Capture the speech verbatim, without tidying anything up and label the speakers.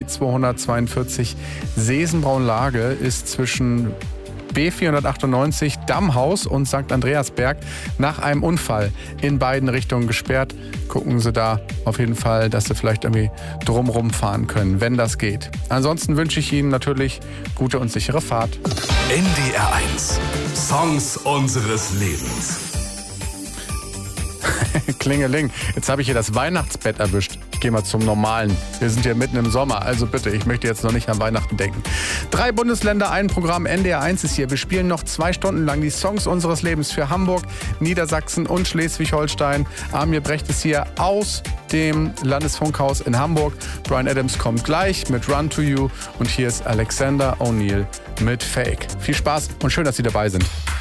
Speaker 1: zweihundertzweiundvierzig Sesenbraun-Lage ist zwischen B vierhundertachtundneunzig Dammhaus und Sankt Andreasberg nach einem Unfall in beiden Richtungen gesperrt. Gucken Sie da auf jeden Fall, dass Sie vielleicht irgendwie drumrum fahren können, wenn das geht. Ansonsten wünsche ich Ihnen natürlich gute und sichere Fahrt.
Speaker 2: N D R eins. Songs unseres Lebens.
Speaker 1: Klingeling, jetzt habe ich hier das Weihnachtsbett erwischt. Ich gehe mal zum Normalen. Wir sind ja mitten im Sommer, also bitte, ich möchte jetzt noch nicht an Weihnachten denken. Drei Bundesländer, ein Programm, N D R eins ist hier. Wir spielen noch zwei Stunden lang die Songs unseres Lebens für Hamburg, Niedersachsen und Schleswig-Holstein. Amir Brecht ist hier aus dem Landesfunkhaus in Hamburg. Bryan Adams kommt gleich mit Run to You und hier ist Alexander O'Neal mit Fake. Viel Spaß und schön, dass Sie dabei sind.